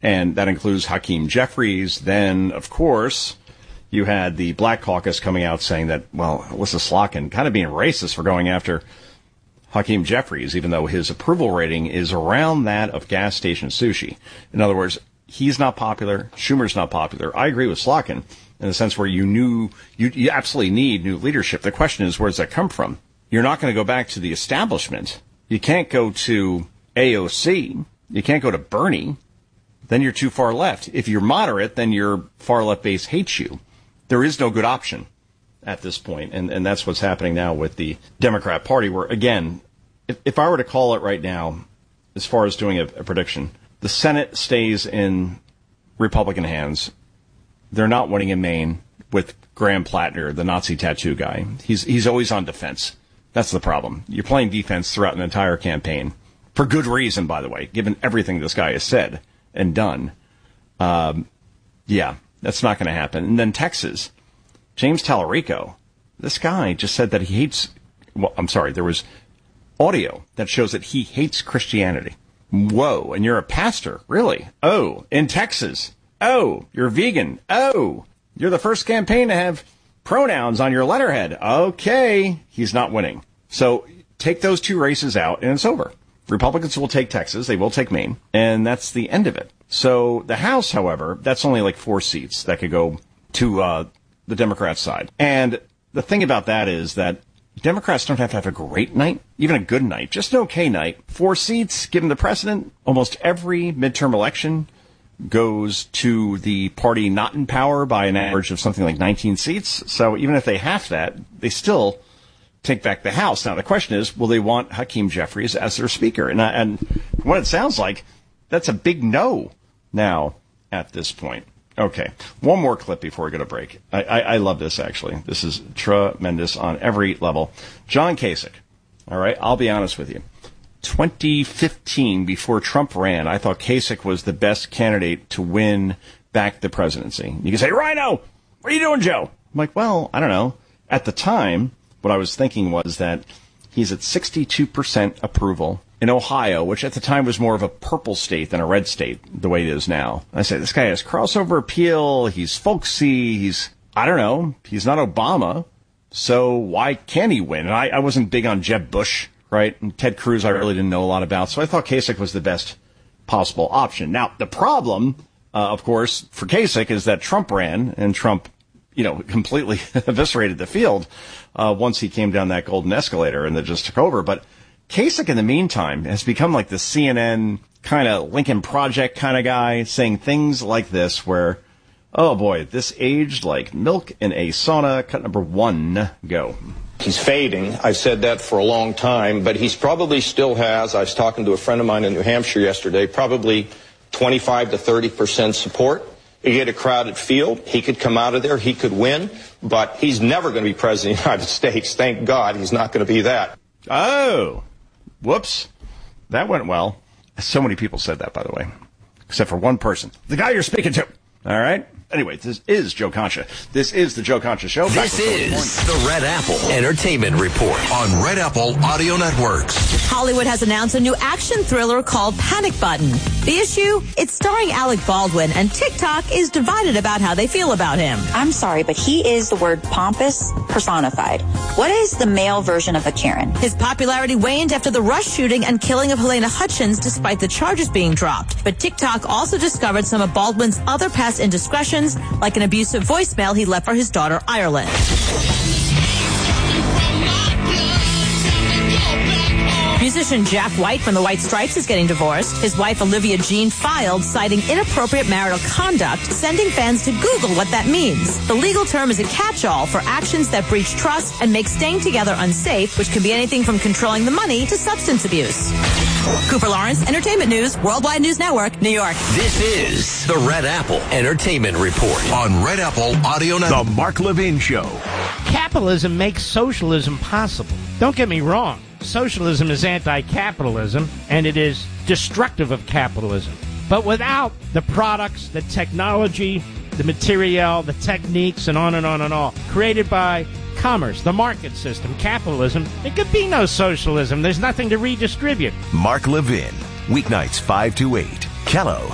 And that includes Hakeem Jeffries. Then, of course, you had the Black Caucus coming out saying that, well, Alyssa Slotkin kind of being racist for going after Hakeem Jeffries, even though his approval rating is around that of gas station sushi. In other words, he's not popular. Schumer's not popular. I agree with Slotkin in the sense where you absolutely need new leadership. The question is, where does that come from? You're not going to go back to the establishment. You can't go to AOC. You can't go to Bernie. Then you're too far left. If you're moderate, then your far left base hates you. There is no good option at this point, and that's what's happening now with the Democrat Party, where, again, if I were to call it right now, as far as doing a prediction, the Senate stays in Republican hands. They're not winning in Maine with Graham Plattner, the Nazi tattoo guy. He's always on defense. That's the problem. You're playing defense throughout an entire campaign. For good reason, by the way, given everything this guy has said and done. Yeah, that's not going to happen. And then Texas, James Tallarico, this guy just said that he hates, well, I'm sorry, there was audio that shows that he hates Christianity. Whoa, and you're a pastor, really? Oh, in Texas. Oh, you're vegan. Oh, you're the first campaign to have pronouns on your letterhead. Okay, he's not winning. So take those two races out, and it's over. Republicans will take Texas, they will take Maine, and that's the end of it. So the House, however, that's only like 4 seats that could go to the Democrat side. And the thing about that is that Democrats don't have to have a great night, even a good night, just an okay night. 4 seats, given the precedent, almost every midterm election goes to the party not in power by an average of something like 19 seats. So even if they half that, they still take back the House. Now, the question is, will they want Hakeem Jeffries as their speaker? And from what it sounds like, that's a big no now at this point. Okay, one more clip before we go to break. I love this, actually. This is tremendous on every level. John Kasich. All right, I'll be honest with you. 2015, before Trump ran, I thought Kasich was the best candidate to win back the presidency. You can say, Rhino, what are you doing, Joe? I'm like, well, I don't know. At the time, what I was thinking was that he's at 62% approval in Ohio, which at the time was more of a purple state than a red state, the way it is now. I said, this guy has crossover appeal. He's folksy. I don't know. He's not Obama. So why can't he win? And I wasn't big on Jeb Bush, right? And Ted Cruz I really didn't know a lot about. So I thought Kasich was the best possible option. Now, the problem, of course, for Kasich is that Trump ran, and Trump, completely eviscerated the field once he came down that golden escalator and then just took over. But Kasich, in the meantime, has become like the CNN kind of Lincoln Project kind of guy, saying things like this where, oh boy, this aged like milk in a sauna. Cut number 1, go. He's fading. I've said that for a long time, but he's probably still has, I was talking to a friend of mine in New Hampshire yesterday, probably 25 to 30% support. You get a crowded field, he could come out of there, he could win, but he's never going to be president of the United States. Thank God he's not going to be that. Oh, whoops. That went well. So many people said that, by the way, except for one person. The guy you're speaking to. All right? Anyway, this is Joe Concha. This is the Joe Concha Show. This is the Red Apple Entertainment Report on Red Apple Audio Networks. Hollywood has announced a new action thriller called Panic Button. The issue? It's starring Alec Baldwin, and TikTok is divided about how they feel about him. I'm sorry, but he is the word pompous personified. What is the male version of a Karen? His popularity waned after the rush shooting and killing of Helena Hutchins, despite the charges being dropped. But TikTok also discovered some of Baldwin's other past indiscretions, like an abusive voicemail he left for his daughter, Ireland. Musician Jack White from the White Stripes is getting divorced. His wife, Olivia Jean, filed, citing inappropriate marital conduct, sending fans to Google what that means. The legal term is a catch-all for actions that breach trust and make staying together unsafe, which can be anything from controlling the money to substance abuse. Cooper Lawrence, Entertainment News, Worldwide News Network, New York. This is the Red Apple Entertainment Report on Red Apple Audio Network. The Mark Levin Show. Capitalism makes socialism possible. Don't get me wrong. Socialism is anti-capitalism, and it is destructive of capitalism. But without the products, the technology, the material, the techniques, and on and on and on, created by commerce, the market system, capitalism, there could be no socialism. There's nothing to redistribute. Mark Levin. Weeknights 5 to 8. Kello.